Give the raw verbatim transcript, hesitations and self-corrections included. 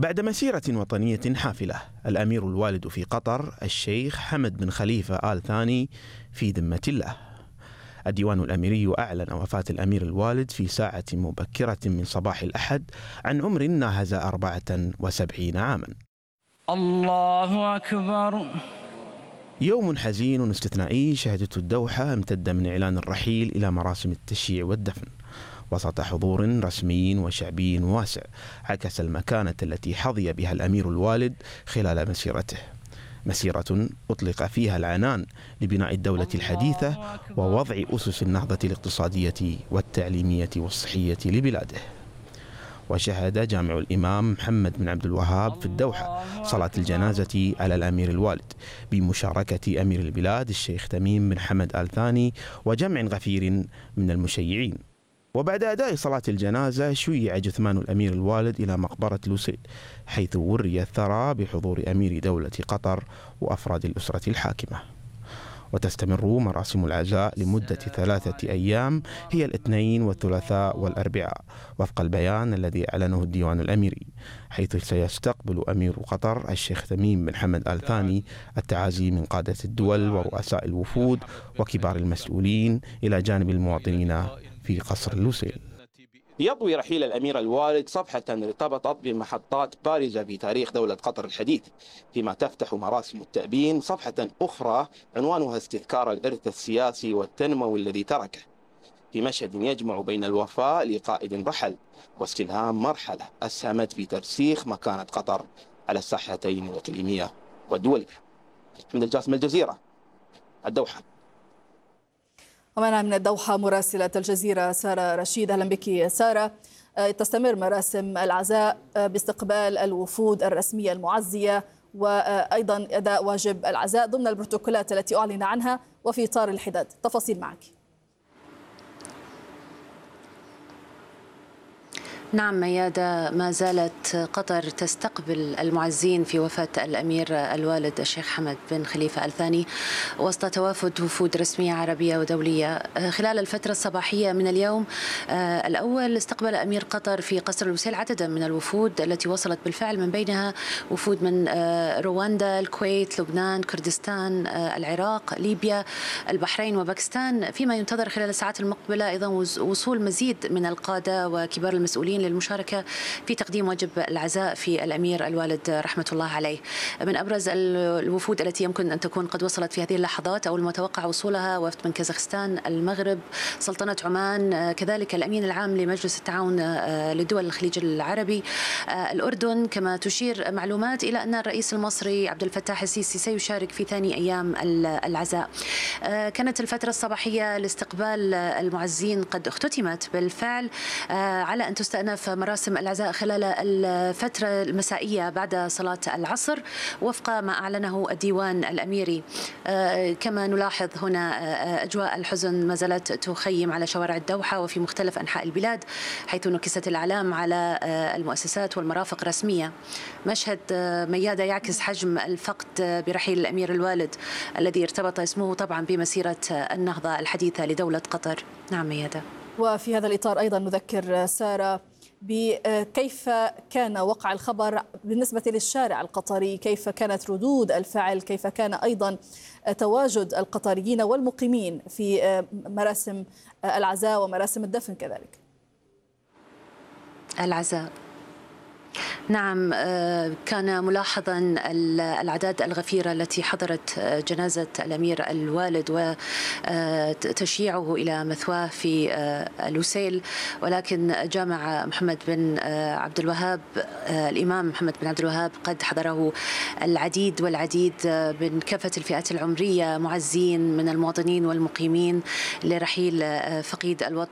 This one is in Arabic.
بعد مسيرة وطنية حافلة، الأمير الوالد في قطر الشيخ حمد بن خليفة آل ثاني في ذمة الله. الديوان الأميري أعلن وفاة الأمير الوالد في ساعة مبكرة من صباح الأحد عن عمر ناهز أربعة وسبعين عاما. الله أكبر. يوم حزين استثنائي شهدته الدوحة امتد من إعلان الرحيل إلى مراسم التشييع والدفن وسط حضور رسمي وشعبي واسع عكس المكانة التي حظي بها الأمير الوالد خلال مسيرته، مسيرة أطلق فيها العنان لبناء الدولة الحديثة ووضع أسس النهضة الاقتصادية والتعليمية والصحية لبلاده. وشهد جامع الإمام محمد بن عبد الوهاب في الدوحة صلاة الجنازة على الأمير الوالد بمشاركة أمير البلاد الشيخ تميم بن حمد آل ثاني وجمع غفير من المشيعين. وبعد أداء صلاة الجنازة شيع جثمان الأمير الوالد إلى مقبرة لوسيل، حيث وري الثرى بحضور أمير دولة قطر وأفراد الأسرة الحاكمة. وتستمر مراسم العزاء لمدة ثلاثة أيام هي الاثنين والثلاثاء والأربعاء وفق البيان الذي أعلنه الديوان الأميري، حيث سيستقبل أمير قطر الشيخ تميم بن حمد آل ثاني التعازي من قادة الدول ورؤساء الوفود وكبار المسؤولين إلى جانب المواطنين في قصر لوسيل. يضوي رحيل الأمير الوالد صفحة ارتبطت بمحطات بارزة في تاريخ دولة قطر الحديث، فيما تفتح مراسم التأبين صفحة أخرى عنوانها استذكار الإرث السياسي والتنموي الذي تركه، في مشهد يجمع بين الوفاء لقائد رحل واستلهام مرحلة أسهمت في ترسيخ مكانة قطر على الساحتين الإقليمية والدولية. من الجاسم، الجزيرة، الدوحة. ومعنا من الدوحة مراسلة الجزيرة سارة رشيد. أهلا بك سارة. تستمر مراسم العزاء باستقبال الوفود الرسمية المعزية وأيضا أداء واجب العزاء ضمن البروتوكولات التي أعلن عنها وفي إطار الحداد. تفاصيل معك. نعم ميادة، ما زالت قطر تستقبل المعزين في وفاة الأمير الوالد الشيخ حمد بن خليفة آل ثاني وسط توافد وفود رسمية عربية ودولية. خلال الفترة الصباحية من اليوم الأول استقبل أمير قطر في قصر لوسيل عددا من الوفود التي وصلت بالفعل، من بينها وفود من رواندا، الكويت، لبنان، كردستان، العراق، ليبيا، البحرين وباكستان، فيما ينتظر خلال الساعات المقبلة أيضا وصول مزيد من القادة وكبار المسؤولين للمشاركة في تقديم واجب العزاء في الأمير الوالد رحمة الله عليه. من أبرز الوفود التي يمكن أن تكون قد وصلت في هذه اللحظات أو المتوقع وصولها وفد من كازاخستان، المغرب، سلطنة عمان، كذلك الأمين العام لمجلس التعاون لدول الخليج العربي، الأردن. كما تشير معلومات إلى أن الرئيس المصري عبد الفتاح السيسي سيشارك في ثاني أيام العزاء. كانت الفترة الصباحية لاستقبال المعزين قد اختتمت بالفعل على أن تستأنف مراسم العزاء خلال الفترة المسائية بعد صلاة العصر وفق ما أعلنه الديوان الأميري. كما نلاحظ هنا أجواء الحزن ما زالت تخيم على شوارع الدوحة وفي مختلف أنحاء البلاد، حيث نكست الأعلام على المؤسسات والمرافق رسمية. مشهد ميادة يعكس حجم الفقد برحيل الأمير الوالد الذي ارتبط اسمه طبعا بمسيرة النهضة الحديثة لدولة قطر. نعم ميادة. وفي هذا الإطار أيضا نذكر سارة بكيف كان وقع الخبر بالنسبة للشارع القطري، كيف كانت ردود الفعل، كيف كان أيضا تواجد القطريين والمقيمين في مراسم العزاء ومراسم الدفن كذلك. العزاء نعم، كان ملاحظا الأعداد الغفيرة التي حضرت جنازة الأمير الوالد وتشييعه إلى مثواه في لوسيل، ولكن جامع محمد بن عبد الوهاب، الإمام محمد بن عبد الوهاب، قد حضره العديد والعديد من كافة الفئات العمرية، معزين من المواطنين والمقيمين لرحيل فقيد الوطن.